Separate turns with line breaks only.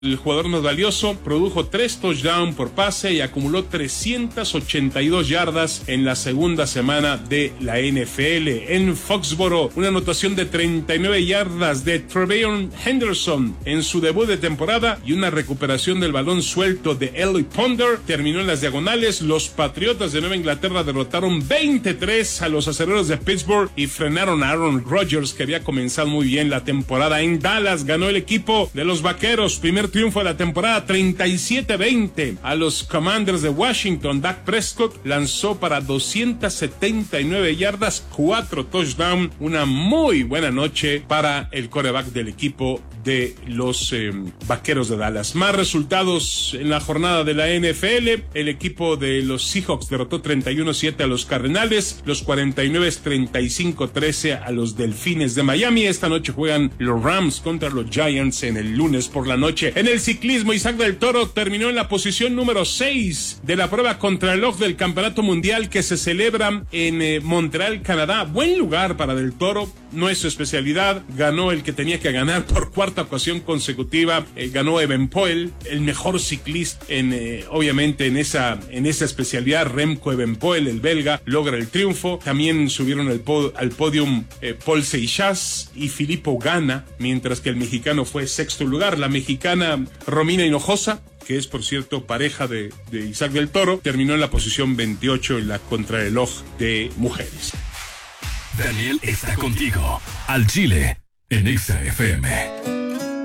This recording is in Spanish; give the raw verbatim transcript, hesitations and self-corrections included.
El jugador más valioso, produjo tres touchdowns por pase y acumuló trescientas ochenta y dos yardas en la segunda semana de la N F L. En Foxboro, una anotación de treinta y nueve yardas de Trevion Henderson en su debut de temporada y una recuperación del balón suelto de Eli Ponder terminó en las diagonales. Los Patriotas de Nueva Inglaterra derrotaron veintitrés a los Acereros de Pittsburgh y frenaron a Aaron Rodgers, que había comenzado muy bien la temporada. En Dallas ganó el equipo de los Vaqueros, primer triunfo de la temporada, treinta y siete veinte a los Commanders de Washington. Dak Prescott lanzó para doscientas setenta y nueve yardas, cuatro touchdowns, una muy buena noche para el quarterback del equipo de los eh, Vaqueros de Dallas. Más resultados en la jornada de la N F L. El equipo de los Seahawks derrotó treinta y uno siete a los Cardenales, los cuarenta y nueve treinta y cinco trece a los Delfines de Miami. Esta noche juegan los Rams contra los Giants en el lunes por la noche. En el ciclismo, Isaac del Toro terminó en la posición número seis de la prueba contrarreloj del Campeonato Mundial que se celebra en eh, Montreal, Canadá. Buen lugar para Del Toro, no es su especialidad. Ganó el que tenía que ganar por cuarta ocasión consecutiva. Eh, ganó Evenepoel, el mejor ciclista en, eh, obviamente en esa, en esa especialidad. Remco Evenepoel, el belga, logra el triunfo. También subieron al, pod, al podium eh, Paul Seixas y Filippo Ganna, mientras que el mexicano fue sexto lugar. La mexicana Romina Hinojosa, que es por cierto pareja de, de Isaac del Toro, terminó en la posición veintiocho en la contrarreloj de mujeres.
Daniel está contigo al Chile en Exa F M.